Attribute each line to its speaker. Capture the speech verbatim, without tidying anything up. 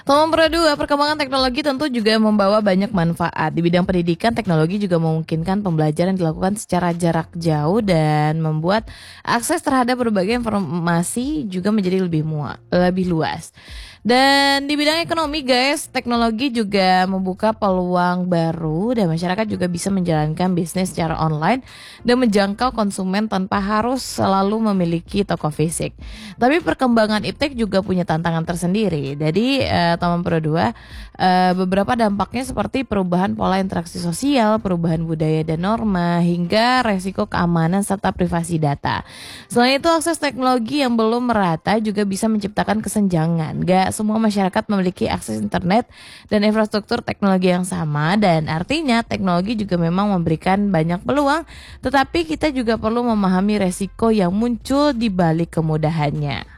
Speaker 1: Nomor dua, perkembangan teknologi tentu juga membawa banyak manfaat. Di bidang pendidikan, teknologi juga memungkinkan pembelajaran dilakukan secara jarak jauh dan membuat akses terhadap berbagai informasi juga menjadi lebih mua, lebih luas. Dan di bidang ekonomi guys, teknologi juga membuka peluang baru dan masyarakat juga bisa menjalankan bisnis secara online dan menjangkau konsumen tanpa harus selalu memiliki toko fisik. Tapi perkembangan iptek juga punya tantangan tersendiri. Jadi eh, teman Pro dua, eh, beberapa dampaknya seperti perubahan pola interaksi sosial, perubahan budaya dan norma, hingga resiko keamanan serta privasi data. Selain itu, akses teknologi yang belum merata juga bisa menciptakan kesenjangan. Gak semua masyarakat memiliki akses internet dan infrastruktur teknologi yang sama, dan artinya teknologi juga memang memberikan banyak peluang, tetapi kita juga perlu memahami resiko yang muncul di balik kemudahannya.